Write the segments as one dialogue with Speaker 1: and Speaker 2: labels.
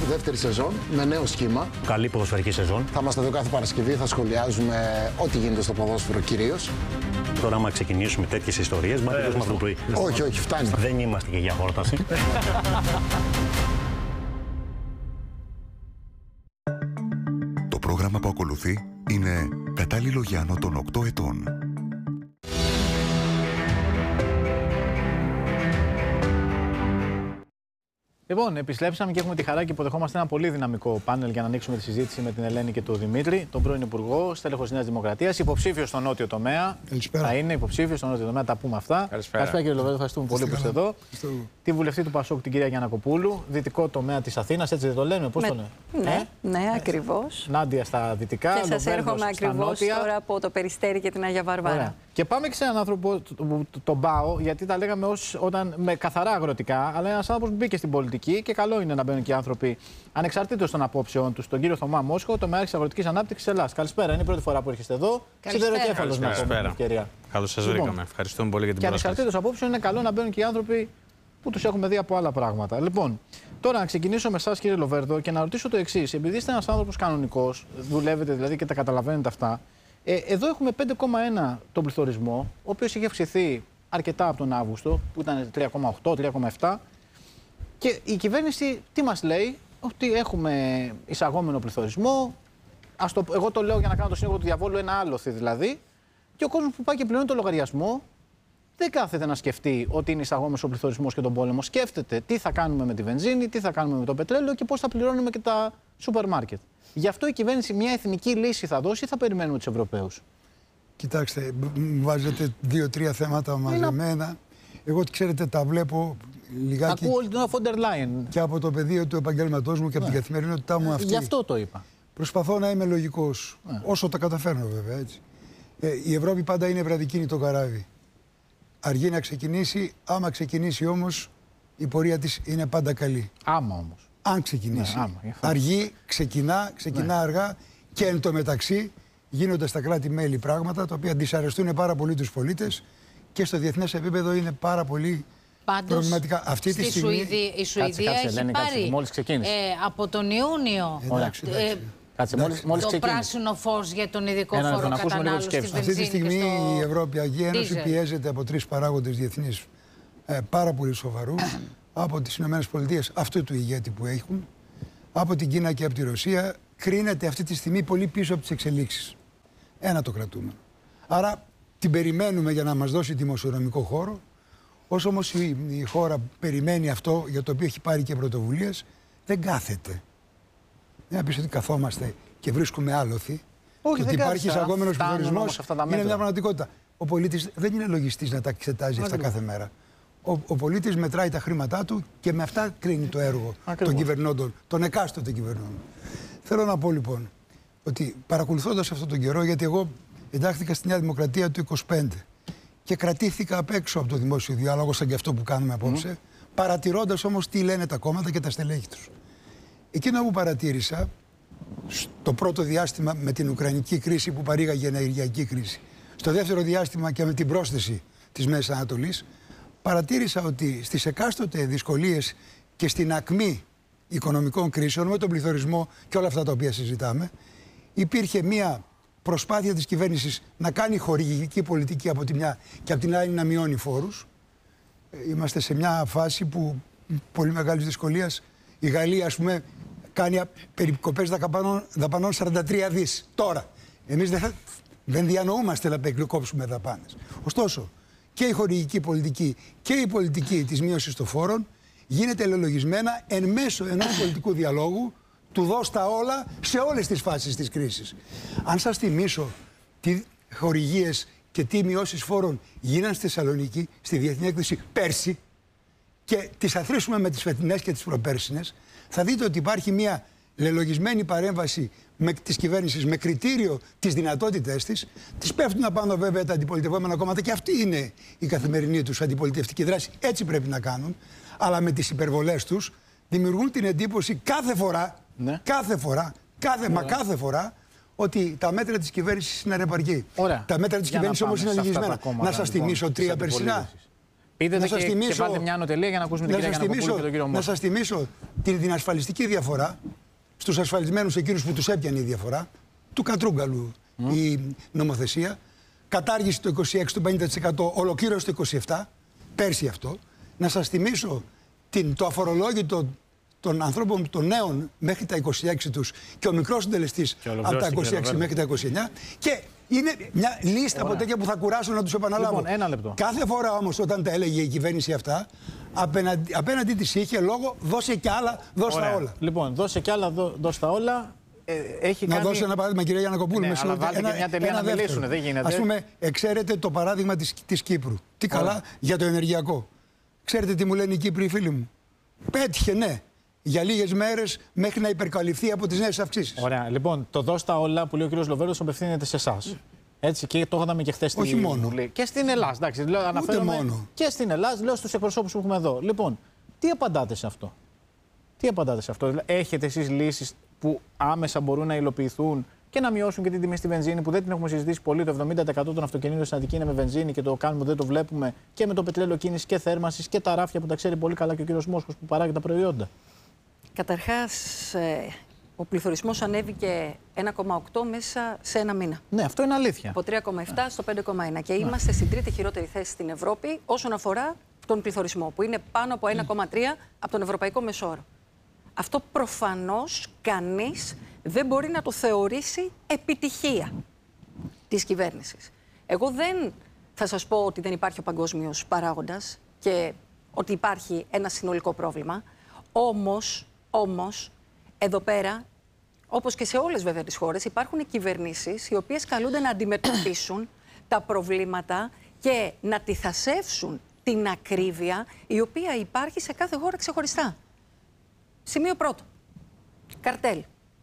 Speaker 1: δεύτερη σεζόν με νέο σχήμα.
Speaker 2: Καλή ποδοσφαιρική σεζόν.
Speaker 1: Θα είμαστε εδώ κάθε Παρασκευή, θα σχολιάζουμε ό,τι γίνεται στο ποδόσφαιρο κυρίως.
Speaker 2: Τώρα, άμα ξεκινήσουμε τέτοιες ιστορίες, μα τελειώσουμε αυτό το πρωί.
Speaker 1: Όχι, όχι, φτάνει.
Speaker 2: Δεν είμαστε και για χόρταση.
Speaker 3: Το πρόγραμμα που ακολουθεί είναι κατάλληλο για άνω των 8 ετών.
Speaker 4: Λοιπόν, επιστρέψαμε και έχουμε τη χαρά και υποδεχόμαστε ένα πολύ δυναμικό πάνελ για να ανοίξουμε τη συζήτηση με την Ελένη και τον Δημήτρη, τον πρώην Υπουργό, στέλεχος της Νέας Δημοκρατίας, υποψήφιο στο νότιο τομέα.
Speaker 1: Καλησπέρα.
Speaker 4: Θα είναι υποψήφιο στο νότιο τομέα, τα πούμε αυτά.
Speaker 5: Καλησπέρα
Speaker 4: Κύριε Λοβέρδο, ευχαριστούμε πολύ που είστε εδώ. Τη βουλευτή του Πασόκ, την κυρία Γιαννακοπούλου, δυτικό τομέα της Αθήνας, έτσι δεν το λέμε, πώς το λέμε.
Speaker 6: Ναι, ακριβώς.
Speaker 4: Νάντια στα δυτικά.
Speaker 6: Και σας έρχομαι ακριβώς τώρα από το Περιστέρι και την Αγία Βαρβάρα.
Speaker 4: Ωραία. Και πάμε και σε έναν άνθρωπο, τον Μπάο, γιατί τα λέγαμε με καθαρά αγροτικά, αλλά ένας άνθρωπος που μπήκε στην πολιτική και καλό είναι να μπαίνουν και οι άνθρωποι ανεξαρτήτως των απόψεων τους. Τον κύριο Θωμά Μόσχο, τομέαρχης αγροτικής ανάπτυξης Ελλάδας. Καλησπέρα, είναι η πρώτη φορά που έρχεστε εδώ. Σιδεροκέφαλος να πούμε την ευκαιρία.
Speaker 5: Καλώς σας βρήκαμε. Ευχαριστούμε πολύ για την πρόσκληση.
Speaker 4: Και ανεξαρτήτως απόψεων είναι καλό να μπαίνουν και οι άνθρωποι που τους έχουμε δει από άλλα πράγματα. Λοιπόν, τώρα να ξεκινήσω με εσάς, κύριε Λοβέρδο, και να ρωτήσω το εξής. Επειδή είστε ένας άνθρωπος κανονικός, δουλεύετε δηλαδή και τα καταλαβαίνετε αυτά. Εδώ έχουμε 5,1 τον πληθωρισμό, ο οποίος είχε αυξηθεί αρκετά από τον Αύγουστο, που ήταν 3,8, 3,7. Και η κυβέρνηση τι μας λέει? Ότι έχουμε εισαγόμενο πληθωρισμό. Εγώ το λέω για να κάνω το σύνολο του διαβόλου, ένα άλοθη δηλαδή. Και ο κόσμος που πάει και πληρώνει το λογαριασμό δεν κάθεται να σκεφτεί ότι είναι εισαγόμενος ο πληθωρισμός και τον πόλεμο. Σκέφτεται τι θα κάνουμε με τη βενζίνη, τι θα κάνουμε με το πετρέλαιο και πώς θα πληρώνουμε και τα σούπερ μάρκετ. Γι' αυτό η κυβέρνηση μια εθνική λύση θα δώσει ή θα περιμένουμε τους Ευρωπαίους?
Speaker 7: Κοιτάξτε, μου βάζετε 2-3 θέματα μαζεμένα. Εγώ, ξέρετε, τα βλέπω λιγάκι.
Speaker 4: Ακούω όλη την Φόντερ Λάιεν.
Speaker 7: Και από το πεδίο του επαγγέλματός μου και από την καθημερινότητά μου αυτή.
Speaker 4: Γι' αυτό το είπα.
Speaker 7: Προσπαθώ να είμαι λογικός. Όσο τα καταφέρνω, βέβαια. Έτσι. Η Ευρώπη πάντα είναι βραδικίνητο καράβι. Αργεί να ξεκινήσει. Άμα ξεκινήσει όμως, η πορεία της είναι πάντα καλή.
Speaker 4: Άμα όμως.
Speaker 7: Αν ξεκινήσει.
Speaker 4: Ναι,
Speaker 7: αργεί, ξεκινά αργά και εν τω μεταξύ γίνονται στα κράτη-μέλη πράγματα τα οποία δυσαρεστούν πάρα πολύ τους πολίτες και στο διεθνές επίπεδο είναι πάρα πολύ προβληματικά. Αυτή
Speaker 8: στη στιγμή η Σουηδία έχει πάρει
Speaker 4: μόλις ξεκίνησε.
Speaker 8: Από τον Ιούνιο το πράσινο φως για τον ειδικό φόρο κατανάλωση στη βενζίνη.
Speaker 7: Αυτή τη στιγμή η Ευρωπαϊκή Ένωση πιέζεται από 3 παράγοντες διεθνείς πάρα πολύ σοβαρούς. Από τις Ηνωμένες Πολιτείες, αυτού του ηγέτη που έχουν, από την Κίνα και από τη Ρωσία, κρίνεται αυτή τη στιγμή πολύ πίσω από τις εξελίξεις. Ένα το κρατούμενο. Άρα την περιμένουμε για να μας δώσει δημοσιονομικό χώρο. Όσο όμως η χώρα περιμένει αυτό για το οποίο έχει πάρει και πρωτοβουλίες, δεν κάθεται. Δεν να πεις ότι καθόμαστε και βρίσκουμε άλοθη.
Speaker 4: Όχι,
Speaker 7: ότι υπάρχει εισαγόμενος πληθωρισμός είναι μια πραγματικότητα. Ο πολίτης δεν είναι λογιστής να τα εξετάζει αυτά κάθε μέρα. Ο πολίτης μετράει τα χρήματά του και με αυτά κρίνει το έργο των κυβερνώντων, των εκάστοτε κυβερνώντων. Θέλω να πω λοιπόν ότι παρακολουθώντας αυτόν τον καιρό, γιατί εγώ εντάχθηκα στη Νέα Δημοκρατία του 25 και κρατήθηκα απ' έξω από το δημόσιο διάλογο, σαν και αυτό που κάνουμε απόψε, παρατηρώντας όμως τι λένε τα κόμματα και τα στελέχη τους. Εκείνο που παρατήρησα στο πρώτο διάστημα με την Ουκρανική κρίση που παρήγαγε ενεργειακή κρίση, στο δεύτερο διάστημα και με την πρόσθεση της Μέσης Ανατολής, παρατήρησα ότι στις εκάστοτε δυσκολίες και στην ακμή οικονομικών κρίσεων, με τον πληθωρισμό και όλα αυτά τα οποία συζητάμε, υπήρχε μια προσπάθεια της κυβέρνησης να κάνει χορηγική πολιτική από τη μια και από την άλλη να μειώνει φόρους. Είμαστε σε μια φάση που πολύ μεγάλης δυσκολίας η Γαλλία, ας πούμε, κάνει περικοπές δαπανών 43 δις. Τώρα, εμείς δεν διανοούμαστε να περικόψουμε δαπάνες. Ωστόσο, και η χορηγική πολιτική και η πολιτική της μείωσης των φόρων γίνεται ελαιολογισμένα εν μέσω ενός πολιτικού διαλόγου του δώσ' τα όλα σε όλες τις φάσεις της κρίσης. Αν σας θυμίσω τι χορηγίες και τι μειώσεις φόρων γίναν στη Θεσσαλονίκη, στη Διεθνή Έκθεση πέρσι, και τις αθροίσουμε με τις φετινές και τις προπέρσινες, θα δείτε ότι υπάρχει μια λελογισμένη παρέμβαση της κυβέρνησης με κριτήριο τις δυνατότητές της. Τις πέφτουν απάνω βέβαια τα αντιπολιτευόμενα κόμματα και αυτή είναι η καθημερινή τους αντιπολιτευτική δράση. Έτσι πρέπει να κάνουν. Αλλά με τις υπερβολές τους δημιουργούν την εντύπωση κάθε φορά ότι τα μέτρα της κυβέρνησης είναι ανεπαρκή. Τα μέτρα της κυβέρνησης όμως είναι λυγισμένα. Να σας θυμίσω 3 περσινά.
Speaker 4: Πείτε και βάλτε μια ανωτελεία για να ακούσουμε την κυρία Γιαννακοπούλου και τον κύριο Μόσχο.
Speaker 7: Να σας θυμίσω την ασφαλιστική διαφορά στους ασφαλισμένους εκείνους που τους έπιανε η διαφορά, του Κατρούγκαλου η νομοθεσία, κατάργηση το 26, το 50%, ολοκλήρωση το 27, πέρσι αυτό. Να σας θυμίσω το αφορολόγητο των ανθρώπων των νέων μέχρι τα 26 τους και ο μικρός συντελεστής από τα 26 μέχρι τα 29. Και είναι μια λίστα από τέτοια που θα κουράσω να τους επαναλάβω.
Speaker 4: Λοιπόν, ένα λεπτό.
Speaker 7: Κάθε φορά όμως όταν τα έλεγε η κυβέρνηση αυτά, απέναντι της είχε λόγο δώσε κι άλλα, δώσ' τα όλα.
Speaker 4: Λοιπόν, δώσε κι άλλα, δώσ' τα όλα.
Speaker 7: Να δώσω ένα παράδειγμα, κυρία Γιαννακοπούλου.
Speaker 4: Ναι, αλλά βάλτε και μια τελεία να μιλήσουν, δεν γίνεται.
Speaker 7: Ας πούμε, ξέρετε το παράδειγμα της Κύπρου. Τι καλά για το ενεργειακό. Ξέρετε τι μου λένε οι Κύπροι οι φίλοι μου? Πέτυχε, ναι. Για λίγες μέρες μέχρι να υπερκαλυφθεί από τις νέες αυξήσεις.
Speaker 4: Ωραία. Λοιπόν, το δώστα όλα που λέει ο κ. Λοβέρδος απευθύνεται σε εσάς. Έτσι, και το είδαμε και χθες στην
Speaker 7: Όχι μόνο.
Speaker 4: Βουλή. Και στην Ελλάδα. Εντάξει, αναφέρομαι
Speaker 7: μόνο.
Speaker 4: Και στην Ελλάδα, λέω στους εκπροσώπους που έχουμε εδώ. Λοιπόν, τι απαντάτε σε αυτό? Τι απαντάτε σε αυτό? Έχετε εσείς λύσεις που άμεσα μπορούν να υλοποιηθούν και να μειώσουν και την τιμή στη βενζίνη, που δεν την έχουμε συζητήσει πολύ? Το 70% των αυτοκινήτων στην Αττική είναι με βενζίνη και το κάνουμε, δεν το βλέπουμε. Και με το πετρέλαιο κίνηση και θέρμανσης και τα ράφια που τα ξέρει πολύ καλά και ο κ. Μόσχος που παράγει τα προϊόντα.
Speaker 6: Καταρχάς, ο πληθωρισμός ανέβηκε 1,8 μέσα σε ένα μήνα.
Speaker 4: Ναι, αυτό είναι αλήθεια.
Speaker 6: Από 3,7 στο 5,1. Και είμαστε στην τρίτη χειρότερη θέση στην Ευρώπη όσον αφορά τον πληθωρισμό, που είναι πάνω από 1,3 από τον ευρωπαϊκό μεσόωρο. Αυτό προφανώς κανείς δεν μπορεί να το θεωρήσει επιτυχία της κυβέρνησης. Εγώ δεν θα σας πω ότι δεν υπάρχει ο παγκόσμιος παράγοντας και ότι υπάρχει ένα συνολικό πρόβλημα. Όμως, εδώ πέρα, όπως και σε όλες βέβαια τις χώρες, υπάρχουν κυβερνήσεις οι οποίες καλούνται να αντιμετωπίσουν τα προβλήματα και να τιθασεύσουν την ακρίβεια η οποία υπάρχει σε κάθε χώρα ξεχωριστά. Σημείο πρώτο. Καρτέλ.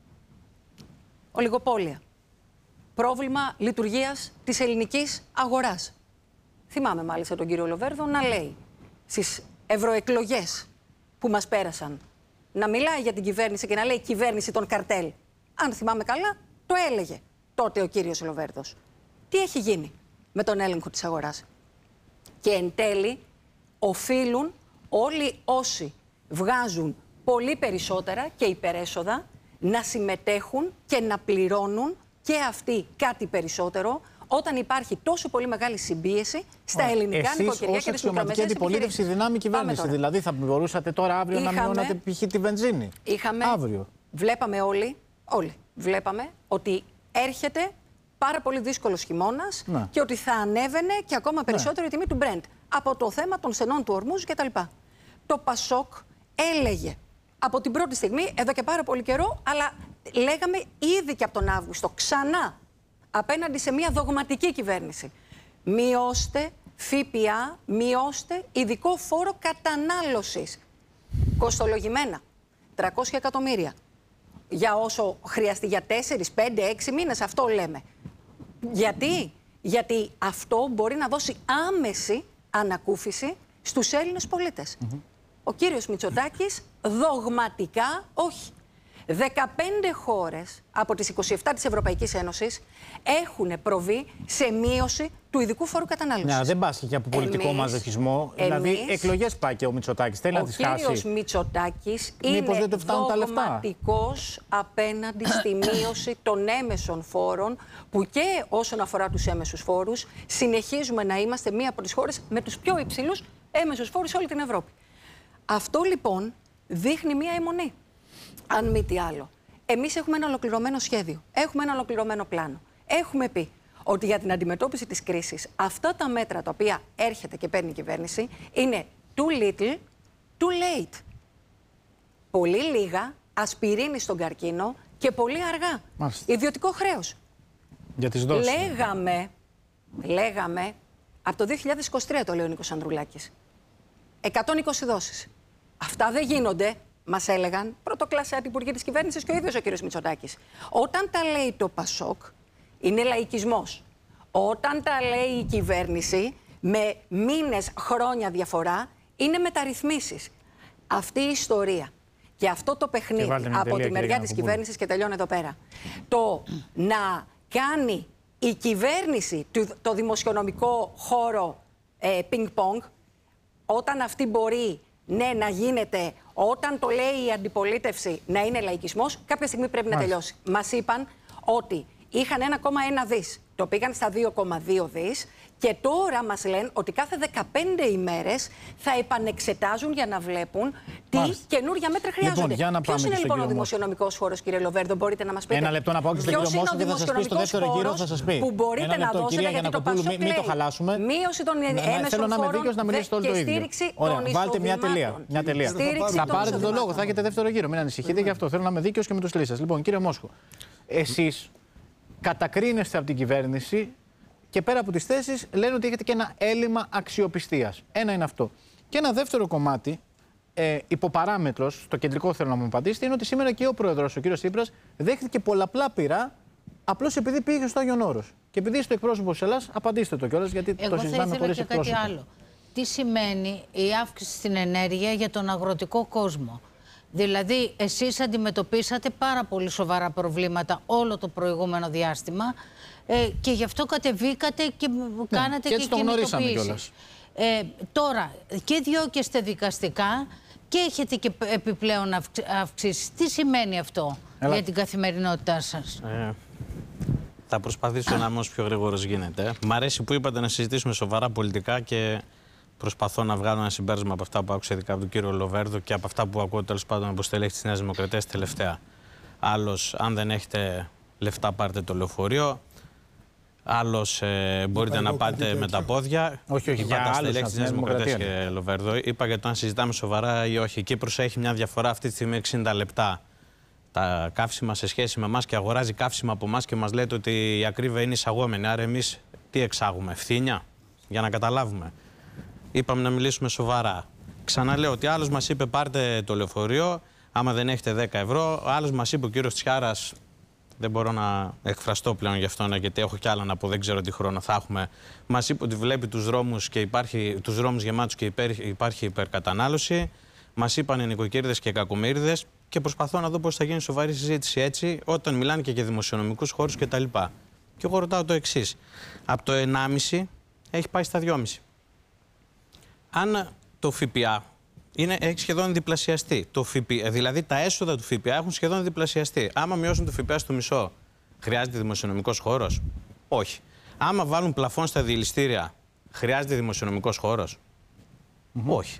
Speaker 6: Ολιγοπόλια. Πρόβλημα λειτουργίας της ελληνικής αγοράς. Θυμάμαι μάλιστα τον κύριο Λοβέρδο να λέει στις ευρωεκλογές που μας πέρασαν, να μιλάει για την κυβέρνηση και να λέει κυβέρνηση των καρτέλ. Αν θυμάμαι καλά, το έλεγε τότε ο κύριος Λοβέρδος. Τι έχει γίνει με τον έλεγχο της αγοράς? Και εν τέλει οφείλουν όλοι όσοι βγάζουν πολύ περισσότερα και υπερέσοδα να συμμετέχουν και να πληρώνουν και αυτοί κάτι περισσότερο όταν υπάρχει τόσο πολύ μεγάλη συμπίεση στα ελληνικά νοικοκυριά και τις μικρομεσαίες
Speaker 4: αντιπολίτευση δυνάμει κυβέρνηση. Δηλαδή θα μπορούσατε τώρα αύριο να μειώνατε π.χ. τη βενζίνη? Αύριο.
Speaker 6: Βλέπαμε όλοι βλέπαμε ότι έρχεται πάρα πολύ δύσκολος χειμώνας και ότι θα ανέβαινε και ακόμα περισσότερο η τιμή του Brent από το θέμα των στενών του Ορμούζ κτλ. Το Πασόκ έλεγε από την πρώτη στιγμή, εδώ και πάρα πολύ καιρό, αλλά λέγαμε ήδη και από τον Αύγουστο, ξανά, απέναντι σε μια δογματική κυβέρνηση. Μειώστε ΦΠΑ, μειώστε ειδικό φόρο κατανάλωσης. Κοστολογημένα. 300 εκατομμύρια. Για όσο χρειαστεί, για 4, 5, 6 μήνες, αυτό λέμε. Γιατί αυτό μπορεί να δώσει άμεση ανακούφιση στους Έλληνες πολίτες. Ο κύριος Μητσοτάκης δογματικά όχι. 15 χώρες από τις 27 της Ευρωπαϊκής Ένωσης έχουν προβεί σε μείωση του ειδικού φόρου κατανάλωσης.
Speaker 4: Ναι, δεν πάσχει και από πολιτικό μαζοχισμό. Δηλαδή, εκλογές πάει και ο Μητσοτάκης. Θέλει να τις χάσει.
Speaker 6: Ο κύριος Μητσοτάκης είναι δογματικός απέναντι στη μείωση των έμεσων φόρων, που και όσον αφορά τους έμεσους φόρους, συνεχίζουμε να είμαστε μία από τις χώρες με τους πιο υψηλούς έμεσους φόρους σε όλη την Ευρώπη. Αυτό λοιπόν δείχνει μία αιμονή. Αν μη τι άλλο. Εμείς έχουμε ένα ολοκληρωμένο σχέδιο. Έχουμε ένα ολοκληρωμένο πλάνο. Έχουμε πει ότι για την αντιμετώπιση της κρίσης αυτά τα μέτρα τα οποία έρχεται και παίρνει η κυβέρνηση είναι too little, too late. Πολύ λίγα, ασπιρίνη στον καρκίνο και πολύ αργά. Μάλιστα. Ιδιωτικό χρέος.
Speaker 4: Για τις δόσεις.
Speaker 6: Λέγαμε, από το 2023 το λέει ο Νίκος Ανδρουλάκης, 120 δόσεις. Αυτά δεν γίνονται. Μας έλεγαν πρωτοκλασσιά υπουργοί της κυβέρνησης και ο ίδιος ο κύριος Μητσοτάκης. Όταν τα λέει το Πασόκ, είναι λαϊκισμός. Όταν τα λέει η κυβέρνηση, με μήνες, χρόνια διαφορά, είναι μεταρρυθμίσεις. Αυτή η ιστορία και αυτό το παιχνίδι από τη μεριά της κυβέρνησης, και τελειώνω εδώ πέρα, το να κάνει η κυβέρνηση το δημοσιονομικό χώρο πινκ-πονγκ, όταν αυτή μπορεί να γίνεται όταν το λέει η αντιπολίτευση να είναι λαϊκισμός, κάποια στιγμή πρέπει να τελειώσει. Μας είπαν ότι είχαν 1,1 δις, το πήγαν στα 2,2 δις και τώρα μας λένε ότι κάθε 15 ημέρες θα επανεξετάζουν για να βλέπουν τι καινούργια μέτρα χρειάζονται. Ποιος είναι λοιπόν ο δημοσιονομικός χώρος, κύριε Λοβέρδο, μπορείτε να μας πείτε?
Speaker 4: Ένα λεπτό να πάω και στον κύριο Μόσχο και θα σας πει στο δεύτερο γύρο, θα σας πει.
Speaker 6: Που μπορείτε να δώσετε, γιατί το Πασόκ λέει μείωση των έμεσων φόρων και στήριξη των εισοδημάτων.
Speaker 4: Βάλτε μια τελεία. Θα πάρετε το λόγο, θα έχετε δεύτερο γύρο. Μην ανησυχείτε γι' αυτό. Θέλω να είμαι δίκαιος και με τους τρεις σας. Λοιπόν, κύριε Μόσχο, εσείς κατακρίνεστε από την κυβέρνηση και πέρα από τις θέσεις λένε ότι έχετε και ένα έλλειμμα αξιοπιστίας. Ένα είναι αυτό. Και ένα δεύτερο κομμάτι, υποπαράμετρος, το κεντρικό θέλω να μου απαντήσετε, είναι ότι σήμερα και ο πρόεδρος, ο κύριος Τσίπρας, δέχτηκε πολλαπλά πειρά απλώς επειδή πήγε στο Άγιον Όρος. Και επειδή είστε εκπρόσωπος της Ελλάδας, απαντήστε το κιόλας, γιατί το συζητάμε χωρίς εκπρόσωπο.
Speaker 8: Κάτι άλλο. Τι σημαίνει η αύξηση στην ενέργεια για τον αγροτικό κόσμο? Δηλαδή, εσείς αντιμετωπίσατε πάρα πολύ σοβαρά προβλήματα όλο το προηγούμενο διάστημα και γι' αυτό κατεβήκατε και κάνατε και κινητοποίησεις. Τώρα, και διώκεστε δικαστικά και έχετε και επιπλέον αυξήσεις. Τι σημαίνει αυτό για την καθημερινότητά σας?
Speaker 5: Θα προσπαθήσω να είμαι όσο πιο γρήγορος γίνεται. Μ' αρέσει που είπατε να συζητήσουμε σοβαρά πολιτικά και προσπαθώ να βγάλω ένα συμπέρασμα από αυτά που άκουσα ειδικά από τον κύριο Λοβέρδο και από αυτά που ακούω τέλος πάντων από στελέχη της Νέας Δημοκρατίας τελευταία. Άλλος, αν δεν έχετε λεφτά, πάρτε το λεωφορείο. Άλλος, μπορείτε να πάτε με τα πόδια.
Speaker 4: Όχι, για τα
Speaker 5: στελέχη της Νέας Δημοκρατίας και Λοβέρδο. Είπα για το αν συζητάμε σοβαρά ή όχι. Η Κύπρος έχει μια διαφορά αυτή τη στιγμή 60 λεπτά τα καύσιμα σε σχέση με εμάς και αγοράζει καύσιμα από εμάς και μας λέτε ότι η ακρίβεια είναι εισαγόμενη. Άρα εμείς τι εξάγουμε, ευθύνια, για να καταλάβουμε. Είπαμε να μιλήσουμε σοβαρά. Ξαναλέω ότι άλλος μας είπε πάρτε το λεωφορείο, άμα δεν έχετε 10 ευρώ. Άλλος μας είπε ο κύριος Τσιάρας, δεν μπορώ να εκφραστώ πλέον γι' αυτό, γιατί έχω κι άλλα να πω, δεν ξέρω τι χρόνο θα έχουμε. Μας είπε ότι βλέπει τους δρόμους και τους δρόμους γεμάτους και υπάρχει υπερκατανάλωση. Μας είπαν οι νοικοκύριδες και οι κακομοίριδες και προσπαθώ να δω πώς θα γίνει σοβαρή συζήτηση έτσι, όταν μιλάνε και για δημοσιονομικούς χώρους κτλ. Και εγώ ρωτάω το εξής. Από το 1,5 έχει πάει στα 2,5. Αν το ΦΠΑ έχει σχεδόν διπλασιαστεί, δηλαδή τα έσοδα του ΦΠΑ έχουν σχεδόν διπλασιαστεί. Άμα μειώσουν το ΦΠΑ στο μισό, χρειάζεται δημοσιονομικός χώρος? Όχι. Άμα βάλουν πλαφόν στα διελιστήρια, χρειάζεται δημοσιονομικός χώρος? Όχι.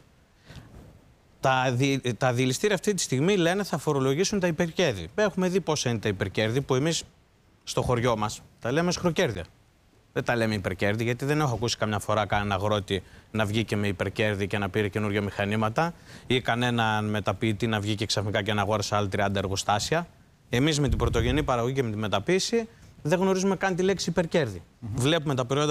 Speaker 5: Τα διελιστήρια αυτή τη στιγμή λένε θα φορολογήσουν τα υπερκέρδη. Έχουμε δει πόσα είναι τα υπερκέρδη που εμείς στο χωριό μας τα λέμε σχροκέρδια. Δεν τα λέμε υπερκέρδη, γιατί δεν έχω ακούσει καμιά φορά κανένα αγρότη να βγει και με υπερκέρδη και να πήρε καινούργια μηχανήματα ή κανέναν μεταποιητή να βγει και ξαφνικά και να αγόρασε άλλα 30 εργοστάσια. Εμείς με την πρωτογενή παραγωγή και με τη μεταποίηση δεν γνωρίζουμε καν τη λέξη υπερκέρδη. Βλέπουμε τα προϊόντα